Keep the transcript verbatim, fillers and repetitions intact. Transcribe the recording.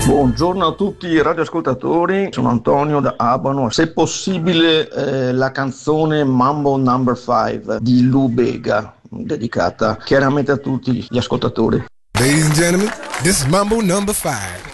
Buongiorno a tutti i radioascoltatori, sono Antonio da Abano. Se possibile eh, la canzone Mambo number five di Lou Bega, dedicata chiaramente a tutti gli ascoltatori. Ladies and gentlemen, this is Mambo number five.